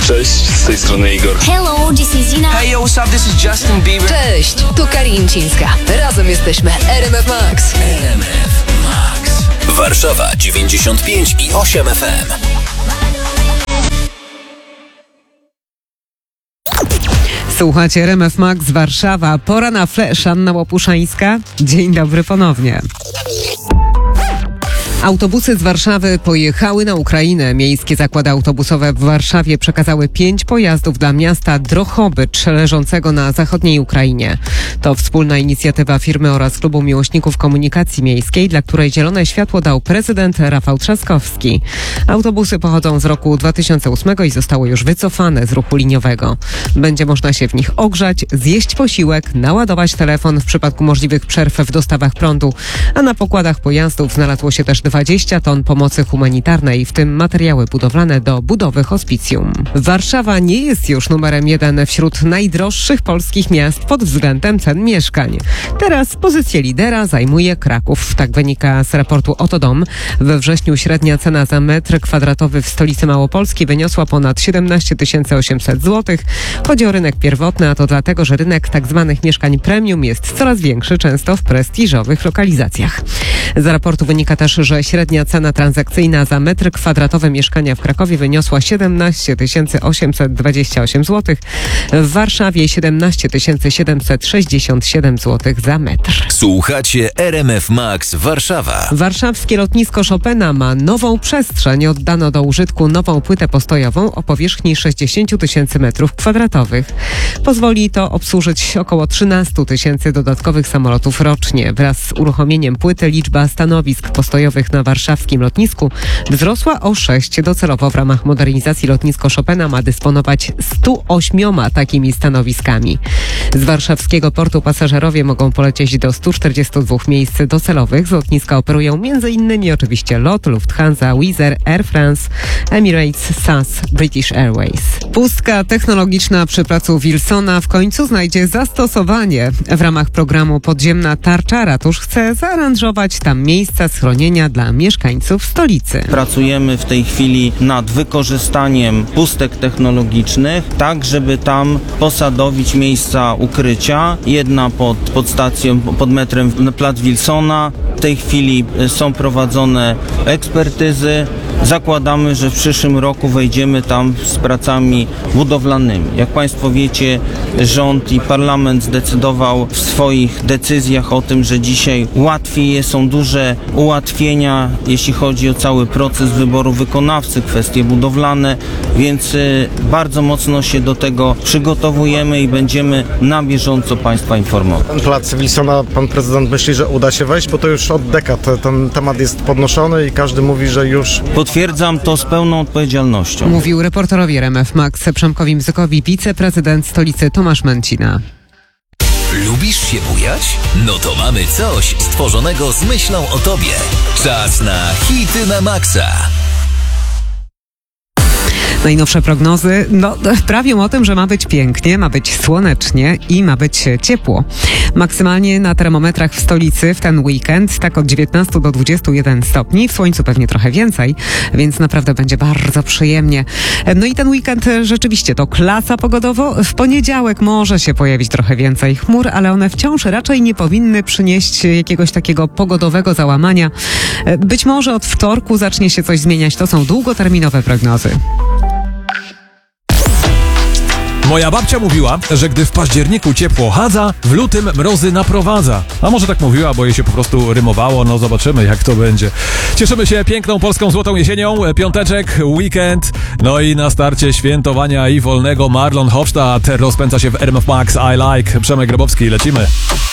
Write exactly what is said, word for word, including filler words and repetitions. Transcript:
Cześć, z tej strony Igor. Hello, this is Zina. Hey yo, what's up? This is Justin Bieber. Cześć, tu Karińczyńska. Razem jesteśmy R M F Max. R M F Max. Warszawa dziewięćdziesiąt pięć i osiem F M. Słuchacie R M F Max Warszawa. Pora na flash. Anna Łopuszańska. Dzień dobry ponownie. Autobusy z Warszawy pojechały na Ukrainę. Miejskie zakłady autobusowe w Warszawie przekazały pięć pojazdów dla miasta Drohobycz, leżącego na zachodniej Ukrainie. To wspólna inicjatywa firmy oraz Klubu Miłośników Komunikacji Miejskiej, dla której zielone światło dał prezydent Rafał Trzaskowski. Autobusy pochodzą z roku dwa tysiące ósmego i zostały już wycofane z ruchu liniowego. Będzie można się w nich ogrzać, zjeść posiłek, naładować telefon w przypadku możliwych przerw w dostawach prądu, a na pokładach pojazdów znalazło się też dwadzieścia ton pomocy humanitarnej, w tym materiały budowlane do budowy hospicjum. Warszawa nie jest już numerem jeden wśród najdroższych polskich miast pod względem cen mieszkań. Teraz pozycję lidera zajmuje Kraków. Tak wynika z raportu Oto Dom. We wrześniu średnia cena za metr kwadratowy w stolicy Małopolski wyniosła ponad siedemnaście tysięcy osiemset złotych. Chodzi o rynek pierwotny, a to dlatego, że rynek tzw. mieszkań premium jest coraz większy, często w prestiżowych lokalizacjach. Z raportu wynika też, że średnia cena transakcyjna za metr kwadratowy mieszkania w Krakowie wyniosła siedemnaście tysięcy osiemset dwadzieścia osiem złotych, w Warszawie siedemnaście tysięcy siedemset sześćdziesiąt siedem złotych za metr. Słuchacie R M F Max Warszawa. Warszawskie lotnisko Chopina ma nową przestrzeń. Oddano do użytku nową płytę postojową o powierzchni sześćdziesiąt tysięcy metrów kwadratowych. Pozwoli to obsłużyć około trzynaście tysięcy dodatkowych samolotów rocznie. Wraz z uruchomieniem płyty liczba stanowisk postojowych na warszawskim lotnisku wzrosła o sześć. Docelowo w ramach modernizacji lotnisko Chopina ma dysponować stu ośmioma takimi stanowiskami. Z warszawskiego portu pasażerowie mogą polecieć do stu czterdziestu dwóch miejsc docelowych. Z lotniska operują między innymi oczywiście LOT, Lufthansa, Wizz Air, Air France, Emirates, S A S, British Airways. Pustka technologiczna przy placu Wilsona w końcu znajdzie zastosowanie. W ramach programu Podziemna Tarcza ratusz chce zaaranżować tam miejsca schronienia dla mieszkańców stolicy. Pracujemy w tej chwili nad wykorzystaniem pustek technologicznych, tak żeby tam posadowić miejsca ukrycia. Jedna pod, pod stacją, pod metrem plac Wilsona. W tej chwili są prowadzone ekspertyzy. Zakładamy, że w przyszłym roku wejdziemy tam z pracami budowlanymi. Jak Państwo wiecie, rząd i parlament zdecydował w swoich decyzjach o tym, że dzisiaj łatwiej są duże ułatwienia, jeśli chodzi o cały proces wyboru wykonawcy, kwestie budowlane, więc bardzo mocno się do tego przygotowujemy i będziemy na bieżąco Państwa informować. Ten plac Wilsona, pan prezydent myśli, że uda się wejść, bo to już od dekad ten temat jest podnoszony i każdy mówi, że już... Potwierdzam to z pełną odpowiedzialnością. Mówił reporterowi R M F Max Przemkowi Mzykowi wiceprezydent stolicy Tomasz Męcina. Lubisz się bujać? No to mamy coś stworzonego z myślą o tobie. Czas na hity na maksa. Najnowsze prognozy no, prawią o tym, że ma być pięknie, ma być słonecznie i ma być ciepło. Maksymalnie na termometrach w stolicy w ten weekend tak od dziewiętnastu do dwudziestu jeden stopni, w słońcu pewnie trochę więcej, więc naprawdę będzie bardzo przyjemnie. No i ten weekend rzeczywiście to klasa pogodowo. W poniedziałek może się pojawić trochę więcej chmur, ale one wciąż raczej nie powinny przynieść jakiegoś takiego pogodowego załamania. Być może od wtorku zacznie się coś zmieniać. To są długoterminowe prognozy. Moja babcia mówiła, że gdy w październiku ciepło chadza, w lutym mrozy naprowadza. A może tak mówiła, bo jej się po prostu rymowało, no zobaczymy jak to będzie. Cieszymy się piękną polską złotą jesienią, piąteczek, weekend, no i na starcie świętowania i wolnego Marlon Hofstadt rozpędza się w R M F Max I Like. Przemek Grabowski, lecimy.